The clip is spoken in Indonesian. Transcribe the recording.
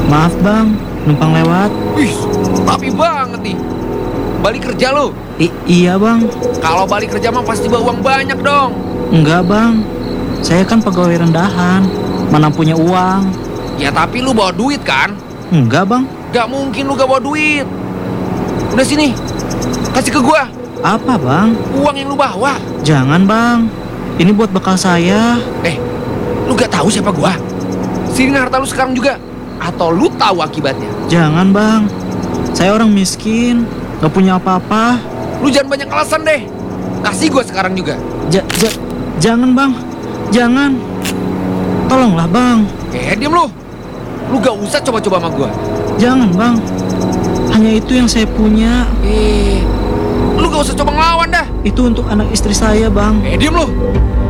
Maaf bang, numpang lewat. Wih, rapi banget nih. Balik kerja lo. Iya bang. Kalau balik kerja mah pasti bawa uang banyak dong. Enggak bang, saya kan pegawai rendahan, mana punya uang. Ya tapi lu bawa duit kan? Enggak bang. Gak mungkin lu gak bawa duit. Udah sini, kasih ke gua. Apa bang? Uang yang lu bawa. Jangan bang, ini buat bekal saya. Lu gak tahu siapa gua? Sini harta lu sekarang juga. Atau lu tahu akibatnya? Jangan bang, saya orang miskin, gak punya apa-apa. Lu jangan banyak alasan deh. Kasih gua sekarang juga. Jangan bang, jangan. Tolonglah bang. Diam lu. Lu gak usah coba-coba sama gua. Jangan bang, hanya itu yang saya punya. Lu gak usah coba ngelawan dah. Itu untuk anak istri saya bang. Diam lu.